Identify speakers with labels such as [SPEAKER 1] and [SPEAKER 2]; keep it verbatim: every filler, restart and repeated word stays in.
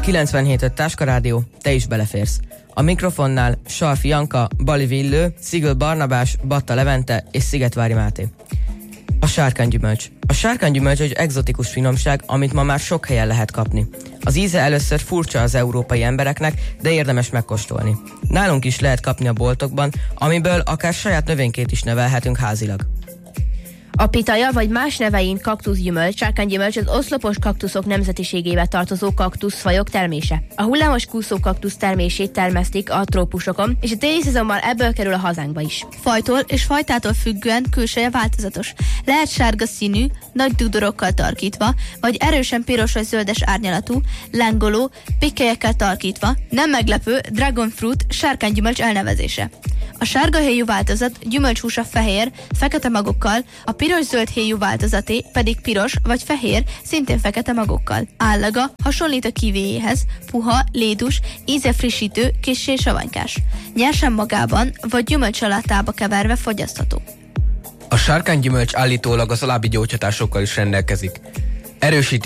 [SPEAKER 1] kilencvenhét öt Táskarádió, te is beleférsz. A mikrofonnál Sarfi Janka, Bali Villő, Szigl Barnabás, Batta Levente és Szigetvári Máté. A sárkánygyümölcs. A sárkánygyümölcs egy egzotikus finomság, amit ma már sok helyen lehet kapni. Az íze először furcsa az európai embereknek, de érdemes megkóstolni. Nálunk is lehet kapni a boltokban, amiből akár saját növénykét is nevelhetünk házilag.
[SPEAKER 2] A pitaja vagy más nevein kaktuszgyümölcs, sárkánygyümölcs az oszlopos kaktuszok nemzetiségébe tartozó kaktuszfajok termése. A hullámos kúszó kaktusz termését termesztik a trópusokon, és a téli szezonban ebből kerül a hazánkba is.
[SPEAKER 3] Fajtól és fajtától függően külseje változatos. Lehet sárga színű, nagy dúdorokkal tarkítva, vagy erősen piros vagy zöldes árnyalatú, lángoló, pikkelyekkel tarkítva. Nem meglepő dragon fruit sárkánygyümölcs elnevezése. A sárga héjú változat gyümölcshúsa fehér, fekete magokkal, a piros-zöld héjú változaté pedig piros vagy fehér, szintén fekete magokkal. Állaga hasonlít a kivéjéhez, puha, lédus, íze frissítő, kissé savanykás. Nyersen magában vagy gyümölcsalátába keverve fogyasztható.
[SPEAKER 4] A sárkánygyümölcs állítólag az alábbi gyógyhatásokkal is rendelkezik. Erősíti